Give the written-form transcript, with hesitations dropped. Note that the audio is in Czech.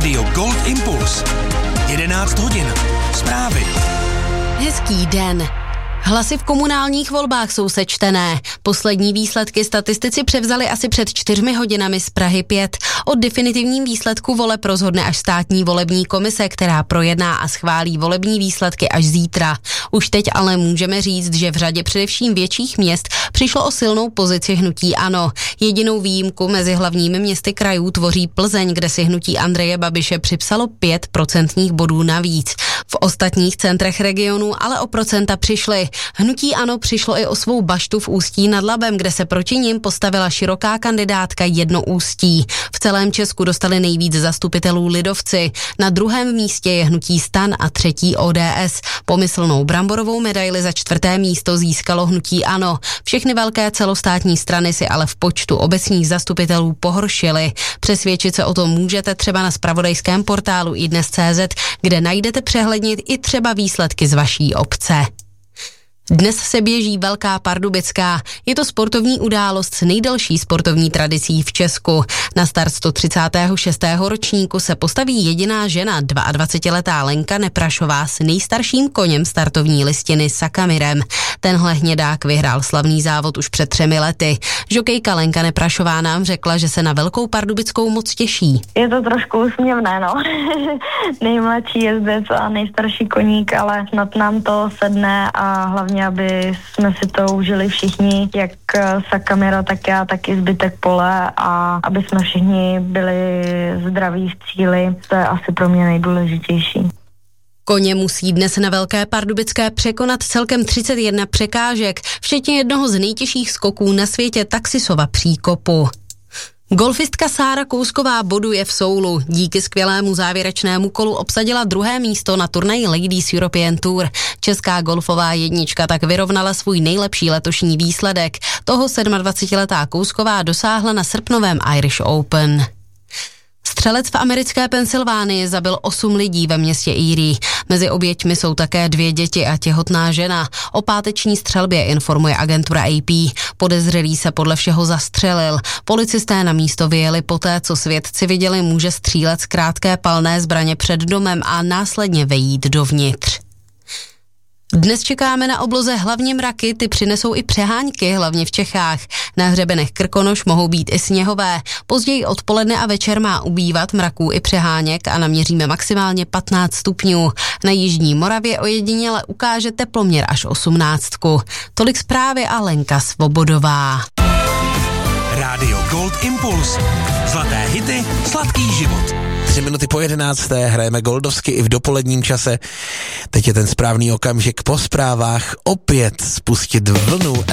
Rádio Gold Impuls. 11 hodin. Zprávy. Hezký den. Hlasy v komunálních volbách jsou sečtené. Poslední výsledky statistici převzali asi před 4 hodinami z Prahy 5. O definitivním výsledku voleb rozhodne až státní volební komise, která projedná a schválí volební výsledky až zítra. Už teď ale můžeme říct, že v řadě především větších měst přišlo o silnou pozici hnutí ANO. Jedinou výjimku mezi hlavními městy krajů tvoří Plzeň, kde si hnutí Andreje Babiše připsalo 5% bodů navíc. V ostatních centrech regionu ale o procenta přišly. Hnutí ANO přišlo i o svou baštu v Ústí nad Labem, kde se proti nim postavila široká kandidátka Jednoústí. V celém Česku dostali nejvíc zastupitelů lidovci. Na druhém místě je hnutí STAN a třetí ODS. Pomyslnou bramborovou medaili za 4. místo získalo hnutí ANO. Všechny velké celostátní strany si ale v počtu obecních zastupitelů pohoršily. Přesvědčit se o tom můžete třeba na zpravodajském portálu iDnes.cz, kde najdete přehlednit i třeba výsledky z vaší obce. Dnes se běží Velká Pardubická. Je to sportovní událost s nejdelší sportovní tradicí v Česku. Na start 136. ročníku se postaví jediná žena, 22letá Lenka Neprašová s nejstarším koněm startovní listiny Sakamirem. Tenhle hnědák vyhrál slavný závod už před 3 lety. Žokejka Lenka Neprašová nám řekla, že se na Velkou Pardubickou moc těší. Je to trošku úsměvné, no. Nejmladší jezdec a nejstarší koník, ale snad nám to sedne a hlavně aby jsme si to užili všichni, jak Sakamira, tak já, tak i zbytek pole a aby jsme všichni byli zdraví v cíli, to je asi pro mě nejdůležitější. Koně musí dnes na Velké Pardubické překonat celkem 31 překážek, včetně jednoho z nejtěžších skoků na světě Taxisova příkopu. Golfistka Sára Kousková boduje v soulu. Díky skvělému závěrečnému kolu obsadila 2. místo na turnaji Ladies European Tour. Česká golfová jednička tak vyrovnala svůj nejlepší letošní výsledek. Toho 27letá Kousková dosáhla na srpnovém Irish Open. Střelec v americké Pensylvánii zabil 8 lidí ve městě Erie. Mezi oběťmi jsou také 2 děti a těhotná žena. O páteční střelbě informuje agentura AP. Podezřelý se podle všeho zastřelil. Policisté na místo vyjeli poté, co svědci viděli muže střílet z krátké palné zbraně před domem a následně vejít dovnitř. Dnes čekáme na obloze hlavně mraky, ty přinesou i přehánky, hlavně v Čechách. Na hřebenech Krkonoš mohou být i sněhové. Později odpoledne a večer má ubývat mraků i přeháněk a naměříme maximálně 15 stupňů. Na jižní Moravě ojediněle ukáže teploměr až 18. Tolik zprávy a Lenka Svobodová. Rádio Gold Impuls. Zlaté hity, sladký život. 3 minuty po 11. hrajeme goldovsky i v dopoledním čase. Teď je ten správný okamžik po zprávách opět spustit vlnu